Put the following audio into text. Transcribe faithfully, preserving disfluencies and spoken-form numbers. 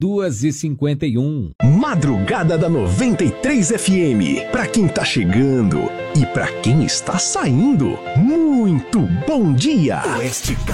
duas e cinquenta e um. Madrugada da noventa e três F M. Pra quem tá chegando e pra quem está saindo, muito bom dia! Oeste